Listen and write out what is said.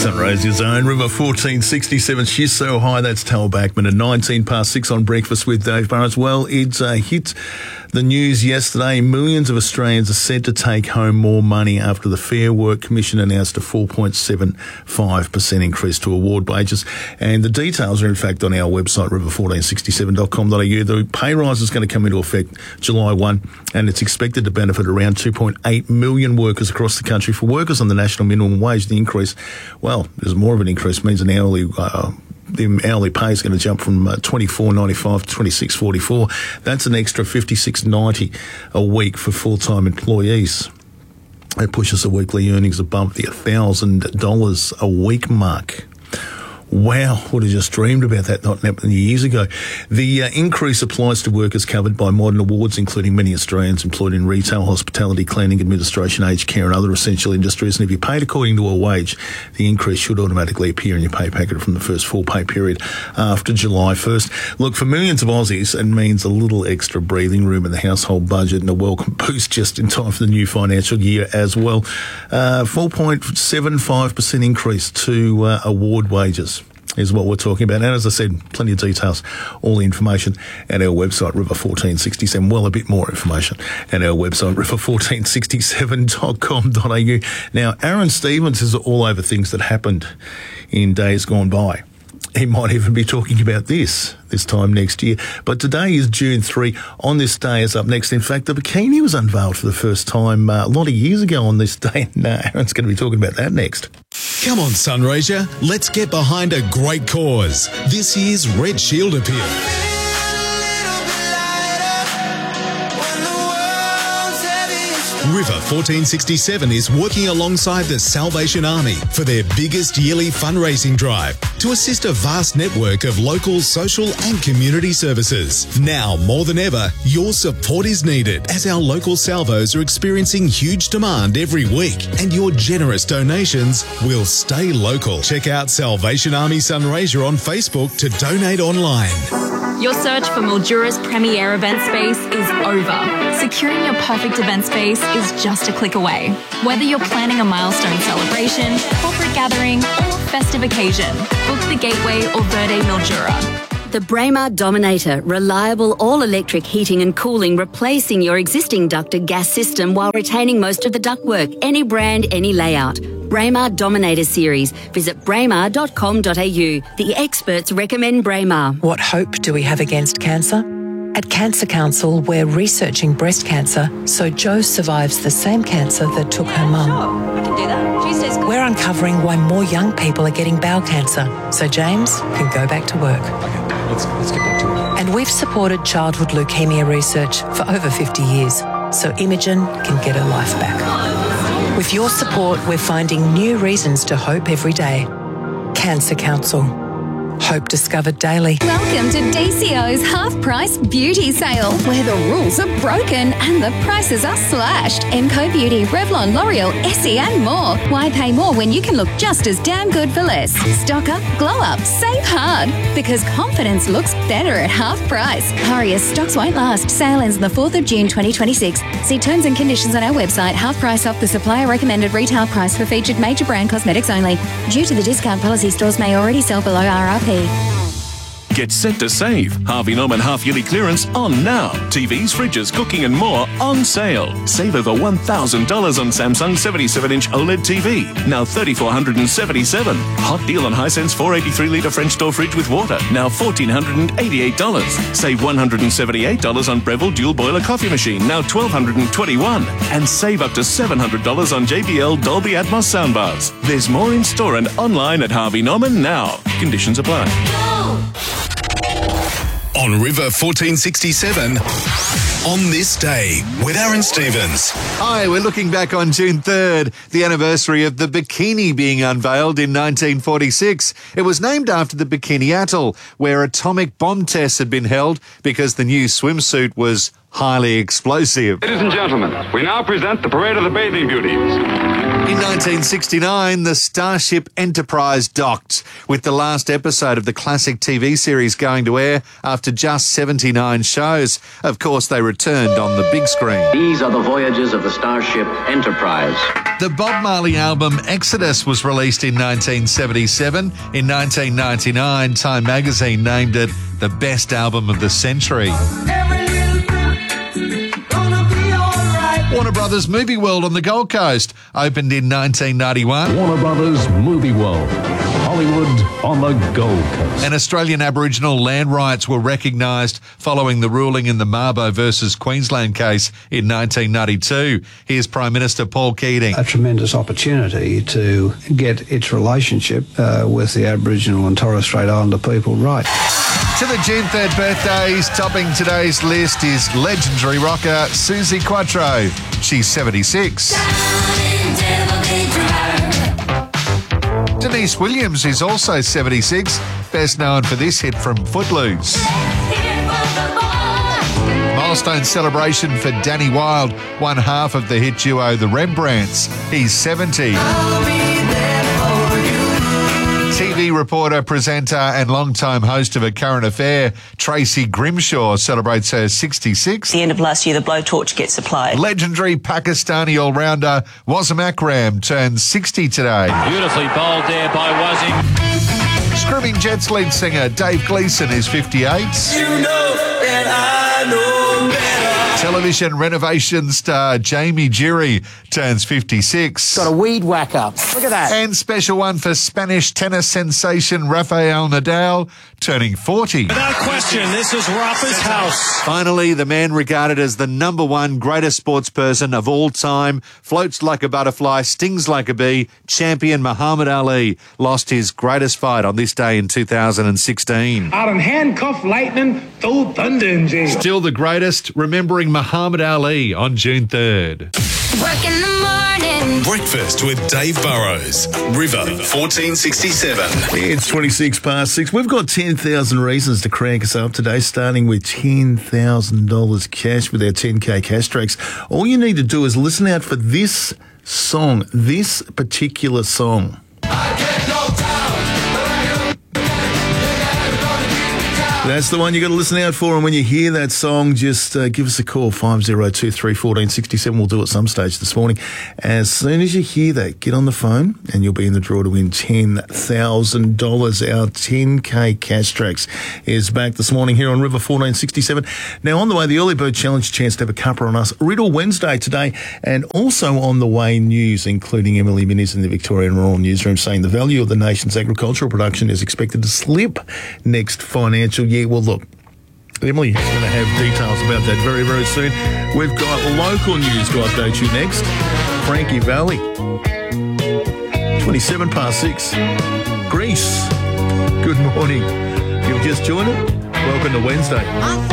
Sunrise Your Zone, River 1467. She's so high, that's Tal Bachman at 19 past 6 on Breakfast with Dave Burrows. Well, it's hit the news yesterday. Millions of Australians are set to take home more money after the Fair Work Commission announced a 4.75% increase to award wages. And the details are, in fact, on our website, river1467.com.au. The pay rise is going to come into effect July 1, and it's expected to benefit around 2.8 million workers across the country. For workers on the national minimum wage, the increase, well, there's more of an increase, means the hourly pay is going to jump from $24.95 to $26.44. That's an extra $56.90 a week for full-time employees. It pushes the weekly earnings above the $1,000 a week mark. Wow, would have just dreamed about that not happening years ago. The increase applies to workers covered by modern awards, including many Australians employed in retail, hospitality, cleaning, administration, aged care and other essential industries. And if you're paid according to a wage, the increase should automatically appear in your pay packet from the first full pay period after July 1st. Look, for millions of Aussies, it means a little extra breathing room in the household budget and a welcome boost just in time for the new financial year as well. 4.75% increase to award wages is what we're talking about. And as I said, plenty of details, all the information at our website, river1467. Well, a bit more information at our website, river1467.com.au. Now, Aaron Stevens is all over things that happened in days gone by. He might even be talking about this time next year. But today is June 3. On this day is up next. In fact, the bikini was unveiled for the first time a lot of years ago on this day. And Aaron's going to be talking about that next. Come on, Sunraysia, let's get behind a great cause. This year's Red Shield Appeal. River 1467 is working alongside the Salvation Army for their biggest yearly fundraising drive to assist a vast network of local, social and community services. Now, more than ever, your support is needed as our local salvos are experiencing huge demand every week, and your generous donations will stay local. Check out Salvation Army Sunraysia on Facebook to donate online. Your search for Mildura's premier event space is over. Securing your perfect event space is just a click away. Whether you're planning a milestone celebration, corporate gathering, or festive occasion, book the Gateway or Verde Mildura. The Braemar Dominator, reliable all-electric heating and cooling, replacing your existing ducted gas system while retaining most of the ductwork. Any brand, any layout. Braemar Dominator Series. Visit braemar.com.au. The experts recommend Braemar. What hope do we have against cancer? At Cancer Council, we're researching breast cancer so Jo survives the same cancer that took her mum. Sure, I can do that. Tuesday's good. We're uncovering why more young people are getting bowel cancer so James can go back to work. Let's get back to it. And we've supported childhood leukemia research for over 50 years so Imogen can get her life back. With your support, we're finding new reasons to hope every day. Cancer Council. Hope discovered daily. Welcome to DCO's half-price beauty sale, where the rules are broken and the prices are slashed. Emco Beauty, Revlon, L'Oreal, Essie and more. Why pay more when you can look just as damn good for less? Stock up, glow up, save hard. Because confidence looks better at half price. Hurry as stocks won't last. Sale ends on the 4th of June 2026. See terms and conditions on our website. Half price off the supplier recommended retail price for featured major brand cosmetics only. Due to the discount policy, stores may already sell below RRP. Get set to save. Harvey Norman half-yearly clearance on now. TVs, fridges, cooking and more on sale. Save over $1,000 on Samsung 77-inch OLED TV. Now $3,477. Hot deal on Hisense 483-litre French door fridge with water. Now $1,488. Save $178 on Breville dual boiler coffee machine. Now $1,221. And save up to $700 on JBL Dolby Atmos soundbars. There's more in store and online at Harvey Norman now. Conditions apply. On River 1467, on this day with Aaron Stevens. Hi, we're looking back on June 3rd, the anniversary of the bikini being unveiled in 1946. It was named after the Bikini Atoll, where atomic bomb tests had been held because the new swimsuit was highly explosive. Ladies and gentlemen, we now present the Parade of the Bathing Beauties. In 1969, the Starship Enterprise docked, with the last episode of the classic TV series going to air after just 79 shows. Of course, they returned on the big screen. These are the voyages of the Starship Enterprise. The Bob Marley album Exodus was released in 1977. In 1999, Time magazine named it the best album of the century. Warner Brothers Movie World on the Gold Coast opened in 1991. Warner Brothers Movie World, Hollywood on the Gold Coast. And Australian Aboriginal land rights were recognised following the ruling in the Mabo versus Queensland case in 1992. Here's Prime Minister Paul Keating. A tremendous opportunity to get its relationship with the Aboriginal and Torres Strait Islander people right. To the June 3rd birthdays, topping today's list is legendary rocker Suzi Quatro. She's 76. Denise Williams is also 76, best known for this hit from Footloose. Milestone celebration for Danny Wilde, one half of the hit duo The Rembrandts. He's 70. TV reporter, presenter and long-time host of A Current Affair, Tracy Grimshaw, celebrates her 66th. At the end of last year, the blowtorch gets applied. Legendary Pakistani all-rounder Wasim Akram turns 60 today. Beautifully bowled there by Wasim. Screaming Jets lead singer Dave Gleeson is 58. You know that I know better. Television renovation star Jamie Jury turns 56. Got a weed whacker. Look at that. And special one for Spanish tennis sensation Rafael Nadal turning 40. Without question, this is Rafa's house. Finally, the man regarded as the number one greatest sports person of all time, floats like a butterfly, stings like a bee, champion Muhammad Ali lost his greatest fight on this day in 2016. Out and handcuff lightning, throw thunder in jail. Still the greatest, remembering Muhammad Ali on June 3rd. Work in the morning. Breakfast with Dave Burrows. River 1467. It's 26 past 6. We've got 10,000 reasons to crank us up today, starting with $10,000 cash with our 10K cash tracks. All you need to do is listen out for this song, this particular song. That's the one you got to listen out for, and when you hear that song, just give us a call, 50231467. We'll do it some stage this morning. As soon as you hear that, get on the phone, and you'll be in the draw to win $10,000. Our 10K cash tracks is back this morning here on River 1467. Now, on the way, the Early Bird Challenge, chance to have a cuppa on us. Riddle Wednesday today, and also on the way, news, including Emily Minnies in the Victorian Royal Newsroom, saying the value of the nation's agricultural production is expected to slip next financial year. Well, look, Emily's going to have details about that very, very soon. We've got local news to update you next. Frankie Valley, 27 past 6. Greece, good morning. You've just joined it. Welcome to Wednesday.